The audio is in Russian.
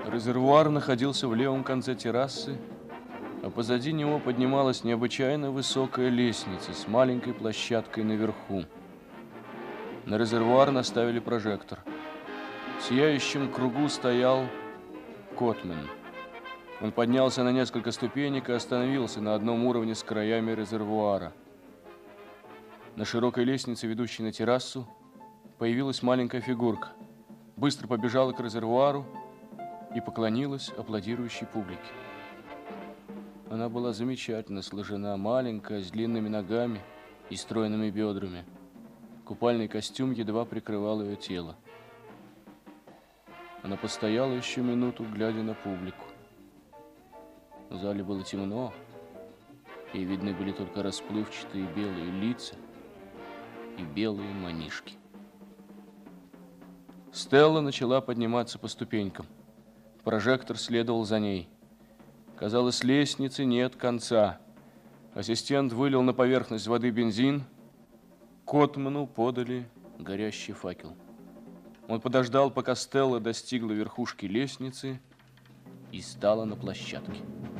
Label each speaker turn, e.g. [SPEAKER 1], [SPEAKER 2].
[SPEAKER 1] Резервуар находился в левом конце террасы, а позади него поднималась необычайно высокая лестница с маленькой площадкой наверху. На резервуар наставили прожектор. В сияющем кругу стоял Котмен. Он поднялся на несколько ступенек и остановился на одном уровне с краями резервуара. На широкой лестнице, ведущей на террасу, появилась маленькая фигурка. Быстро побежала к резервуару и поклонилась аплодирующей публике. Она была замечательно сложена, маленькая, с длинными ногами и стройными бедрами. Купальный костюм едва прикрывал ее тело. Она постояла еще минуту, глядя на публику. В зале было темно, и видны были только расплывчатые белые лица и белые манишки. Стелла начала подниматься по ступенькам. Прожектор следовал за ней. Казалось, лестницы нет конца. Ассистент вылил на поверхность воды бензин. Котману подали горящий факел. Он подождал, пока Стелла достигла верхушки лестницы и стала на площадке.